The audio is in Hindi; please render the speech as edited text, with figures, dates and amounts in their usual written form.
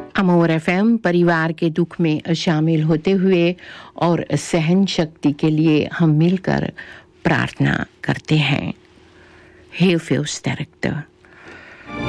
अमोर एफएम परिवार के दुख में शामिल होते हुए और सहन शक्ति के लिए हम मिलकर प्रार्थना करते हैं। Heel veel sterkte.